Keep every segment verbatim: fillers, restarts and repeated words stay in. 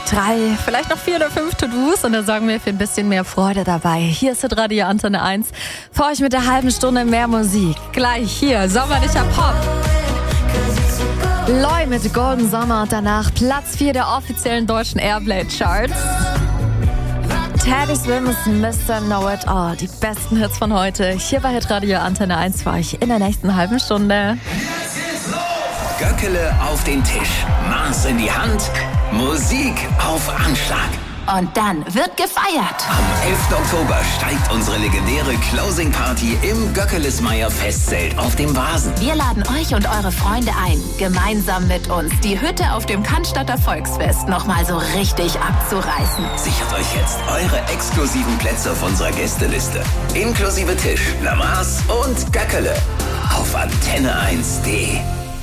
drei, vielleicht noch vier oder fünf To-Dos und dann sorgen wir für ein bisschen mehr Freude dabei. Hier ist Hitradio Antenne eins. Für euch mit der halben Stunde mehr Musik. Gleich hier, sommerlicher Pop. Loi mit Golden Summer und danach Platz vier der offiziellen deutschen Airplay-Charts. Teddy Swims, Mister Know It All. Die besten Hits von heute. Hier bei Hitradio Antenne eins für euch in der nächsten halben Stunde. Göckele auf den Tisch, Maß in die Hand, Musik auf Anschlag. Und dann wird gefeiert. Am elften Oktober steigt unsere legendäre Closing Party im Göckelesmeyer Festzelt auf dem Vasen. Wir laden euch und eure Freunde ein, gemeinsam mit uns die Hütte auf dem Cannstatter Volksfest nochmal so richtig abzureißen. Sichert euch jetzt eure exklusiven Plätze auf unserer Gästeliste. Inklusive Tisch, Maß und Göckele auf antenne eins punkt de.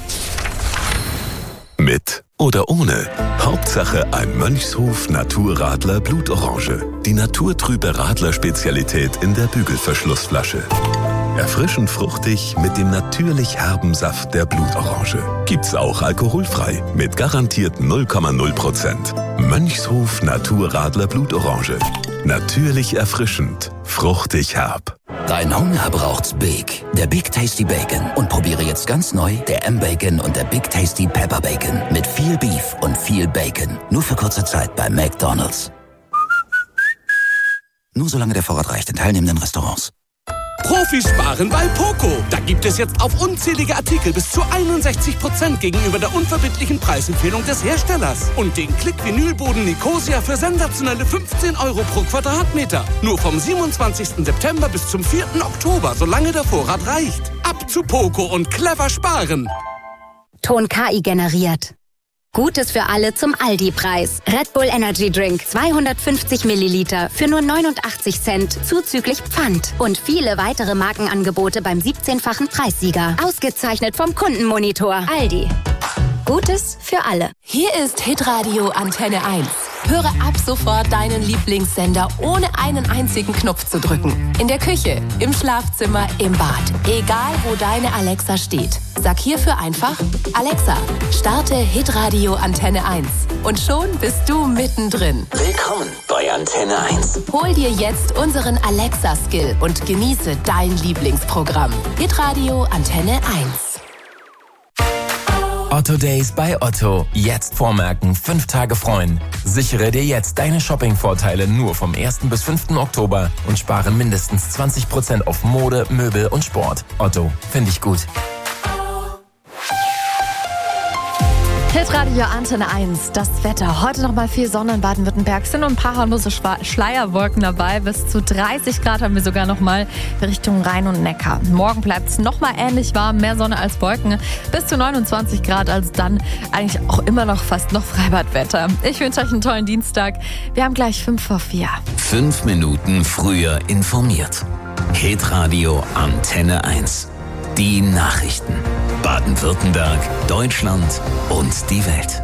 Mit oder ohne. Hauptsache ein Mönchshof Naturradler Blutorange. Die naturtrübe Radler-Spezialität in der Bügelverschlussflasche. Erfrischend fruchtig mit dem natürlich herben Saft der Blutorange. Gibt's auch alkoholfrei mit garantiert null Komma null Prozent. Mönchshof Naturradler Blutorange. Natürlich erfrischend, fruchtig herb. Dein Hunger braucht's Big, der Big Tasty Bacon. Und probiere jetzt ganz neu der M-Bacon und der Big Tasty Pepper Bacon. Mit viel Beef und viel Bacon. Nur für kurze Zeit bei McDonald's. Nur solange der Vorrat reicht in teilnehmenden Restaurants. Profis sparen bei Poco. Da gibt es jetzt auf unzählige Artikel bis zu einundsechzig Prozent gegenüber der unverbindlichen Preisempfehlung des Herstellers. Und den Klick-Vinylboden Nicosia für sensationelle fünfzehn Euro pro Quadratmeter. Nur vom siebenundzwanzigsten September bis zum vierten Oktober, solange der Vorrat reicht. Ab zu Poco und clever sparen. Ton K I generiert. Gutes für alle zum Aldi-Preis. Red Bull Energy Drink zweihundertfünfzig Milliliter für nur neunundachtzig Cent zuzüglich Pfand. Und viele weitere Markenangebote beim siebzehnfachen Preissieger. Ausgezeichnet vom Kundenmonitor. Aldi. Gutes für alle. Hier ist Hitradio Antenne eins. Höre ab sofort deinen Lieblingssender, ohne einen einzigen Knopf zu drücken. In der Küche, im Schlafzimmer, im Bad. Egal, wo deine Alexa steht. Sag hierfür einfach, Alexa, starte Hitradio Antenne eins. Und schon bist du mittendrin. Willkommen bei Antenne eins. Hol dir jetzt unseren Alexa-Skill und genieße dein Lieblingsprogramm. Hitradio Antenne eins. Otto Days bei Otto. Jetzt vormerken, fünf Tage freuen. Sichere dir jetzt deine Shopping-Vorteile nur vom ersten bis fünften Oktober und spare mindestens zwanzig Prozent auf Mode, Möbel und Sport. Otto, finde ich gut. Hitradio Antenne eins, das Wetter. Heute noch mal viel Sonne in Baden-Württemberg. Sind nur ein paar harmlose Schleierwolken dabei. Bis zu dreißig Grad haben wir sogar noch mal Richtung Rhein und Neckar. Morgen bleibt es noch mal ähnlich warm, mehr Sonne als Wolken. Bis zu neunundzwanzig Grad, also dann eigentlich auch immer noch fast noch Freibadwetter. Ich wünsche euch einen tollen Dienstag. Wir haben gleich fünf vor vier. Fünf Minuten früher informiert. Hitradio Antenne eins. Die Nachrichten. Baden-Württemberg, Deutschland und die Welt.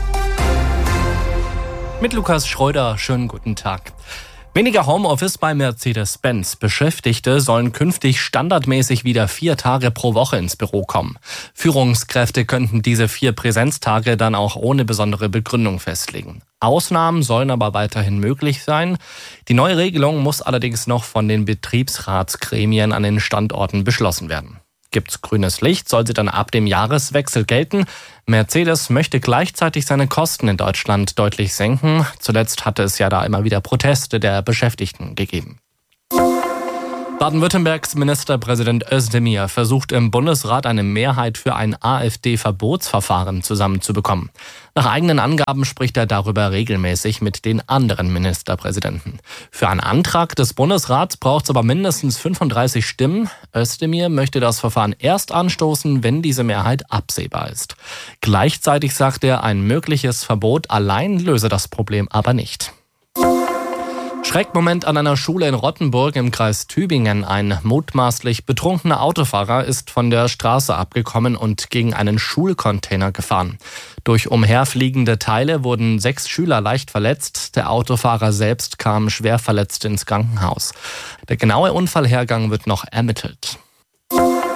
Mit Lukas Schreuder, schönen guten Tag. Weniger Homeoffice bei Mercedes-Benz. Beschäftigte sollen künftig standardmäßig wieder vier Tage pro Woche ins Büro kommen. Führungskräfte könnten diese vier Präsenztage dann auch ohne besondere Begründung festlegen. Ausnahmen sollen aber weiterhin möglich sein. Die neue Regelung muss allerdings noch von den Betriebsratsgremien an den Standorten beschlossen werden. Gibt's grünes Licht, soll sie dann ab dem Jahreswechsel gelten. Mercedes möchte gleichzeitig seine Kosten in Deutschland deutlich senken. Zuletzt hatte es ja da immer wieder Proteste der Beschäftigten gegeben. Baden-Württembergs Ministerpräsident Özdemir versucht im Bundesrat eine Mehrheit für ein AfD-Verbotsverfahren zusammenzubekommen. Nach eigenen Angaben spricht er darüber regelmäßig mit den anderen Ministerpräsidenten. Für einen Antrag des Bundesrats braucht es aber mindestens fünfunddreißig Stimmen. Özdemir möchte das Verfahren erst anstoßen, wenn diese Mehrheit absehbar ist. Gleichzeitig sagt er, ein mögliches Verbot allein löse das Problem aber nicht. Schreckmoment an einer Schule in Rottenburg im Kreis Tübingen. Ein mutmaßlich betrunkener Autofahrer ist von der Straße abgekommen und gegen einen Schulcontainer gefahren. Durch umherfliegende Teile wurden sechs Schüler leicht verletzt. Der Autofahrer selbst kam schwer verletzt ins Krankenhaus. Der genaue Unfallhergang wird noch ermittelt.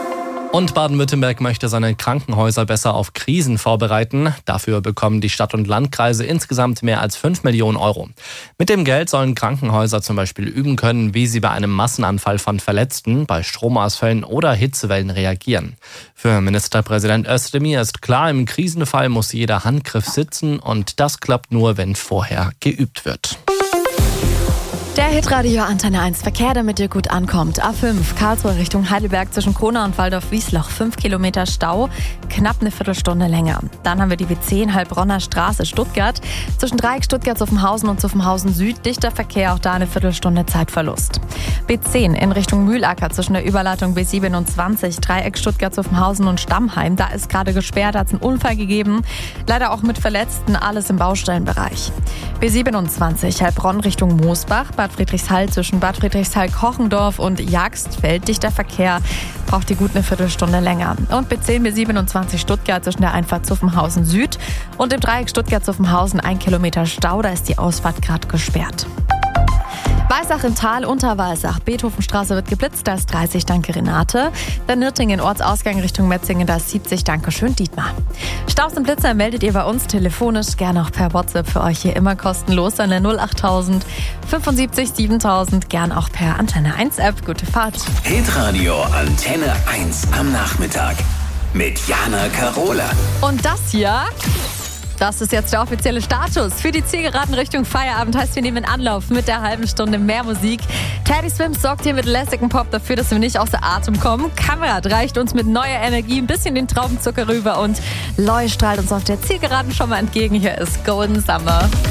Und Baden-Württemberg möchte seine Krankenhäuser besser auf Krisen vorbereiten. Dafür bekommen die Stadt- und Landkreise insgesamt mehr als fünf Millionen Euro. Mit dem Geld sollen Krankenhäuser zum Beispiel üben können, wie sie bei einem Massenanfall von Verletzten, bei Stromausfällen oder Hitzewellen reagieren. Für Ministerpräsident Özdemir ist klar, im Krisenfall muss jeder Handgriff sitzen und das klappt nur, wenn vorher geübt wird. Der Hitradio Antenne eins Verkehr, damit ihr gut ankommt. A fünf, Karlsruhe Richtung Heidelberg zwischen Kona und Waldorf-Wiesloch. fünf Kilometer Stau, knapp eine Viertelstunde länger. Dann haben wir die B zehn, Heilbronner Straße, Stuttgart. Zwischen Dreieck Stuttgart, Zuffenhausen und Zuffenhausen Süd. Dichter Verkehr, auch da eine Viertelstunde Zeitverlust. B zehn in Richtung Mühlacker zwischen der Überleitung B siebenundzwanzig. Dreieck Stuttgart, Zuffenhausen und Stammheim. Da ist gerade gesperrt, hat es einen Unfall gegeben. Leider auch mit Verletzten, alles im Baustellenbereich. B siebenundzwanzig, Heilbronn Richtung Moosbach. Bad Friedrichshall zwischen Bad Friedrichshall-Kochendorf und Jagstfeld. Dichter Verkehr, braucht die gut eine Viertelstunde länger. Und B zehn, B siebenundzwanzig Stuttgart zwischen der Einfahrt Zuffenhausen Süd und im Dreieck Stuttgart-Zuffenhausen ein Kilometer Stau. Da ist die Ausfahrt gerade gesperrt. Weissach im Tal, Unterweissach. Beethovenstraße wird geblitzt, da ist dreißig, danke Renate. Dann Nürtingen, Ortsausgang Richtung Metzingen, da ist siebzig, danke schön Dietmar. Staus und Blitzer meldet ihr bei uns telefonisch, gerne auch per WhatsApp für euch hier immer kostenlos an der null achttausend fünfundsiebzig siebentausend, gern auch per Antenne eins App. Gute Fahrt. Hitradio Antenne eins am Nachmittag mit Jana Karola. Und das hier... Das ist jetzt der offizielle Status für die Zielgeraden Richtung Feierabend. Heißt, wir nehmen Anlauf mit der halben Stunde mehr Musik. Teddy Swims sorgt hier mit lässigem Pop dafür, dass wir nicht außer Atem kommen. Kamerad reicht uns mit neuer Energie ein bisschen den Traubenzucker rüber und Loi strahlt uns auf der Zielgeraden schon mal entgegen. Hier ist Golden Summer.